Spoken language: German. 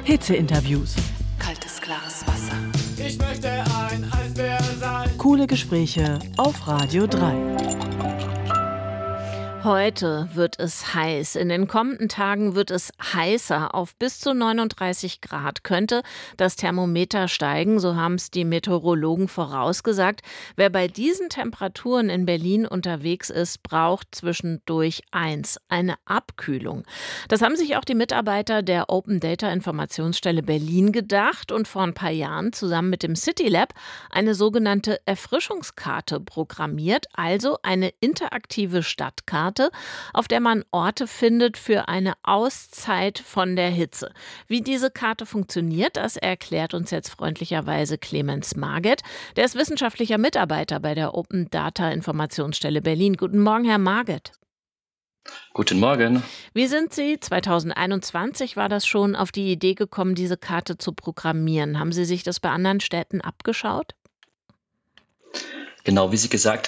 Hitzeinterviews. Kaltes, klares Wasser. Ich möchte ein Eisbär sein. Coole Gespräche auf Radio 3. Heute wird es heiß. In den kommenden Tagen wird es heißer. Auf bis zu 39 Grad könnte das Thermometer steigen, so haben es die Meteorologen vorausgesagt. Wer bei diesen Temperaturen in Berlin unterwegs ist, braucht zwischendurch eine Abkühlung. Das haben sich auch die Mitarbeiter der Open Data Informationsstelle Berlin gedacht und vor ein paar Jahren zusammen mit dem City Lab eine sogenannte Erfrischungskarte programmiert, also eine interaktive Stadtkarte, auf der man Orte findet für eine Auszeit von der Hitze. Wie diese Karte funktioniert, das erklärt uns jetzt freundlicherweise Clemens Marget. Der ist wissenschaftlicher Mitarbeiter bei der Open Data Informationsstelle Berlin. Guten Morgen, Herr Marget. Guten Morgen. Wie sind Sie, 2021 war das schon, auf die Idee gekommen, diese Karte zu programmieren? Haben Sie sich das bei anderen Städten abgeschaut? Genau, wie Sie gesagt